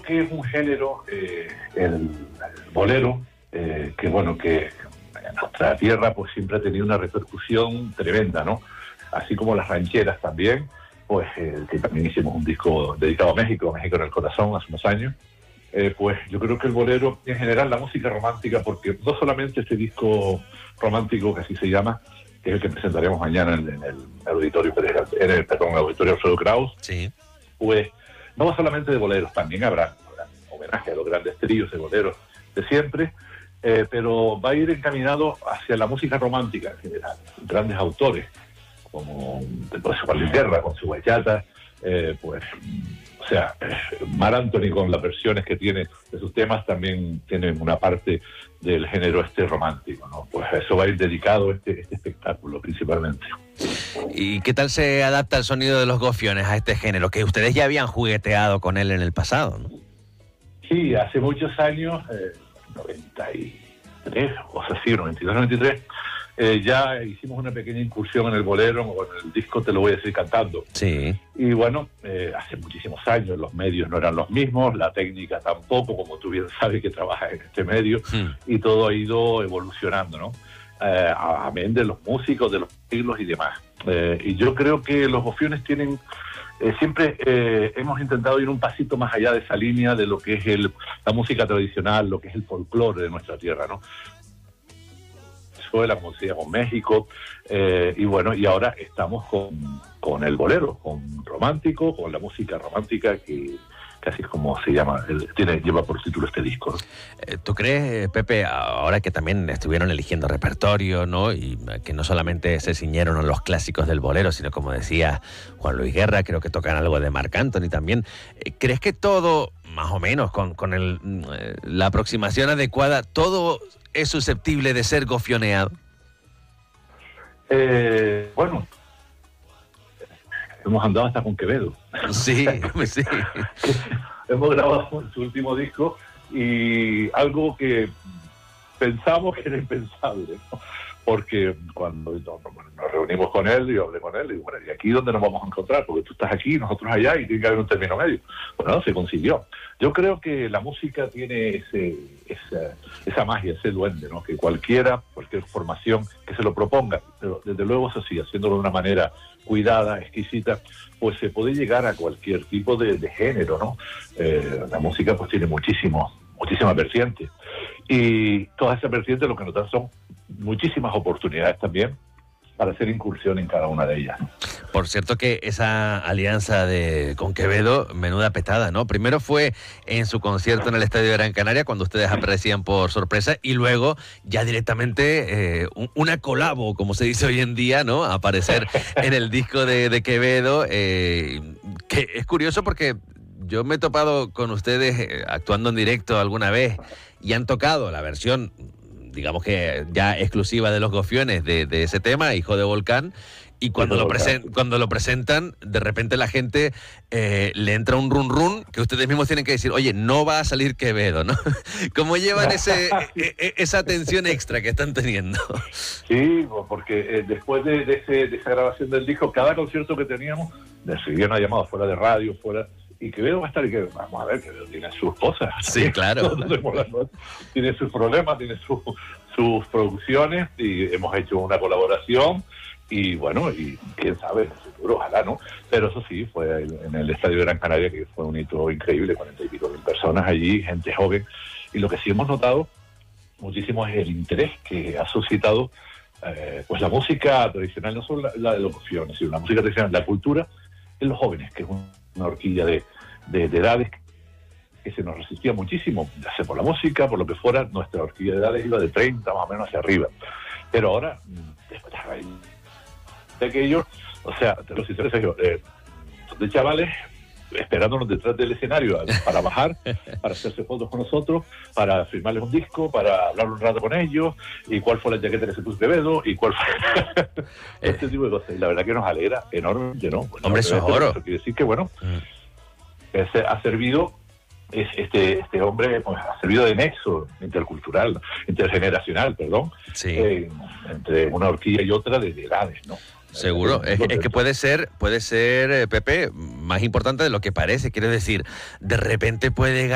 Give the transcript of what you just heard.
que es un género, el bolero, que en nuestra tierra pues siempre ha tenido una repercusión tremenda, ¿no? Así como las rancheras también, pues que también hicimos un disco dedicado a México en el corazón, hace unos años. Pues yo creo que el bolero, en general la música romántica, porque no solamente este disco romántico, que así se llama, que es el que presentaremos mañana en el auditorio, en el auditorio Alfredo Kraus, Sí. pues no va solamente de boleros, también habrá homenaje a los grandes tríos de boleros de siempre, pero va a ir encaminado hacia la música romántica en general. Grandes autores, como Juan Luis Guerra con su bachata, Mar Anthony con las versiones que tiene de sus temas también tienen una parte del género romántico, ¿no? Pues a eso va a ir dedicado este espectáculo principalmente. ¿Y qué tal se adapta el sonido de los gofiones a este género? Que ustedes ya habían jugueteado con él en el pasado, ¿no? Sí, hace muchos años, 93, cosas así, 92, 93, ya hicimos una pequeña incursión en el bolero, con el disco Te lo voy a decir cantando. Sí. Y bueno, hace muchísimos años los medios no eran los mismos, la técnica tampoco, como tú bien sabes que trabajas en este medio, y todo ha ido evolucionando, ¿no? Amén de los músicos, de los siglos y demás. Y yo creo que los gofiones tienen... siempre hemos intentado ir un pasito más allá de esa línea de lo que es la música tradicional, lo que es el folclore de nuestra tierra, ¿no? Como decíamos, México, y ahora estamos con el bolero, con romántico, con la música romántica, que así es como se llama, lleva por título este disco, ¿no? ¿Tú crees, Pepe, ahora que también estuvieron eligiendo repertorio, ¿no? Y que no solamente se ciñeron a los clásicos del bolero, sino como decía Juan Luis Guerra, creo que tocan algo de Marc Anthony también, ¿crees que todo, más o menos, con la aproximación adecuada, todo es susceptible de ser gofioneado? Bueno, hemos andado hasta con Quevedo. Sí, sí. Hemos grabado su último disco y algo que pensamos que era impensable, ¿no? Porque cuando nos reunimos con él, yo hablé con él y digo, bueno, ¿y aquí dónde nos vamos a encontrar? Porque tú estás aquí, nosotros allá, y tiene que haber un término medio. Bueno, se consiguió. Yo creo que la música tiene esa magia, ese duende, ¿no? Que cualquier formación que se lo proponga, pero desde luego eso sí, haciéndolo de una manera cuidada, exquisita, pues se puede llegar a cualquier tipo de género, ¿no? La música pues tiene muchísimas vertientes, y todas esas vertientes lo que nos dan son muchísimas oportunidades también para hacer incursión en cada una de ellas. Por cierto que esa alianza con Quevedo, menuda petada, ¿no? Primero fue en su concierto en el Estadio de Gran Canaria, cuando ustedes aparecían por sorpresa, y luego ya directamente una colabo, como se dice hoy en día, ¿no? Aparecer en el disco de Quevedo, que es curioso porque yo me he topado con ustedes actuando en directo alguna vez y han tocado la versión, digamos que ya exclusiva de los gofiones de ese tema, Hijo de Volcán, y cuando lo presentan, de repente la gente le entra un run run que ustedes mismos tienen que decir, oye, no va a salir Quevedo, ¿no? ¿Cómo llevan esa tensión extra que están teniendo? Sí, porque después de esa grabación del disco, cada concierto que teníamos, recibían una llamada fuera de radio, y Quevedo va a estar, y que vamos a ver, Quevedo tiene sus cosas. Sí, claro. Tiene sus problemas, tiene sus producciones, y hemos hecho una colaboración, y bueno, y quién sabe, en el futuro, ojalá, ¿no? Pero eso sí, fue en el Estadio de Gran Canaria, que fue un hito increíble, 40 y pico mil personas allí, gente joven, y lo que sí hemos notado muchísimo es el interés que ha suscitado pues la música tradicional, no solo la de los gofiones, sino la música tradicional, la cultura en los jóvenes, que es una horquilla de edades que se nos resistía muchísimo, ya sea por la música, por lo que fuera. Nuestra horquilla de edades iba de 30 más o menos hacia arriba, pero ahora, después de aquello, o sea, te lo sincero, Sergio, son de chavales esperándonos detrás del escenario para bajar, para hacerse fotos con nosotros, para firmarles un disco, para hablar un rato con ellos, y cuál fue la jaqueta que se puso Quevedo, y cuál fue este tipo de cosas. Y la verdad que nos alegra enormemente, ¿no? Bueno, hombre, eso es oro. Eso quiere decir que, bueno, ha servido, este hombre pues, ha servido de nexo intergeneracional, sí. Entre una horquilla y otra de edades, ¿no? Seguro, es que puede ser, Pepe, más importante de lo que parece. Quiero decir, de repente puede